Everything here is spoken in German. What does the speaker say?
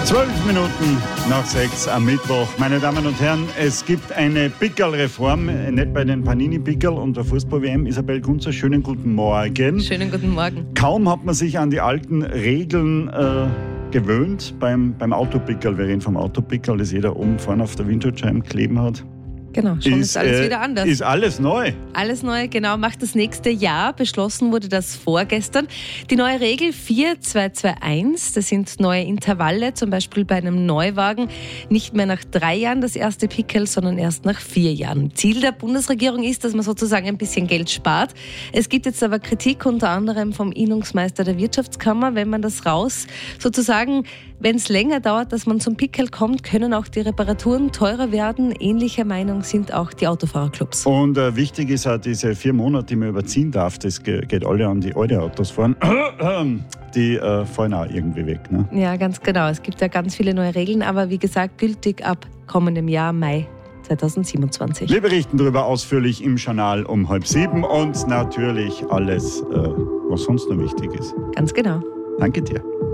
12 Minuten nach 6 am Mittwoch. Meine Damen und Herren, es gibt eine Pickerl-Reform, nicht bei den Panini-Pickerl und der Fußball-WM. Isabel Kunzer, schönen guten Morgen. Schönen guten Morgen. Kaum hat man sich an die alten Regeln gewöhnt beim Autopickerl. Wir reden vom Autopickerl, das jeder oben vorne auf der Windschutzscheibe kleben hat. Genau, schon ist alles wieder anders. Ist alles neu? Alles neu, genau, macht das nächste Jahr. Beschlossen wurde das vorgestern. Die neue Regel 4-2-2-1, das sind neue Intervalle, zum Beispiel bei einem Neuwagen nicht mehr nach 3 Jahren das erste Pickerl, sondern erst nach 4 Jahren. Ziel der Bundesregierung ist, dass man sozusagen ein bisschen Geld spart. Es gibt jetzt aber Kritik unter anderem vom Innungsmeister der Wirtschaftskammer, wenn man das sozusagen, wenn es länger dauert, dass man zum Pickerl kommt, können auch die Reparaturen teurer werden. Ähnlicher Meinung sind auch die Autofahrerclubs. Und wichtig ist auch diese 4 Monate, die man überziehen darf, das geht alle an die alten Autos fahren. Die fallen auch irgendwie weg. Ne? Ja, ganz genau. Es gibt ja ganz viele neue Regeln, aber wie gesagt, gültig ab kommendem Jahr, Mai 2027. Wir berichten darüber ausführlich im Journal um 6:30 und natürlich alles, was sonst noch wichtig ist. Ganz genau. Danke dir.